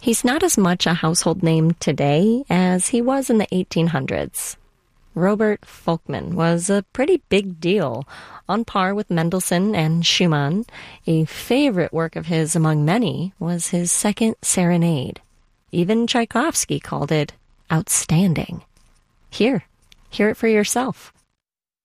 He's not as much a household name today as he was in the 1800s. Robert Folkman was a pretty big deal, on par with Mendelssohn and Schumann. A favorite work of his among many was his Second Serenade. Even Tchaikovsky called it outstanding. Hear it for yourself.